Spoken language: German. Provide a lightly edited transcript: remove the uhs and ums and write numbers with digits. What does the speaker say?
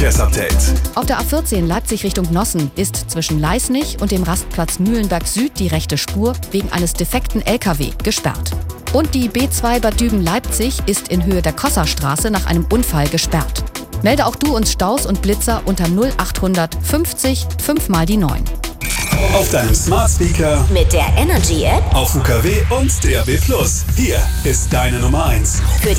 Verkehrsupdate. Auf der A14 Leipzig Richtung Nossen ist zwischen Leisnig und dem Rastplatz Mühlenberg Süd die rechte Spur wegen eines defekten LKW gesperrt. Und die B2 Bad Düben-Leipzig ist in Höhe der Kosserstraße nach einem Unfall gesperrt. Melde auch du uns Staus und Blitzer unter 0800 50 5 mal die 9. Auf deinem Smart Speaker, mit der Energy App, auf UKW und DAB+. Hier ist deine Nummer 1. für die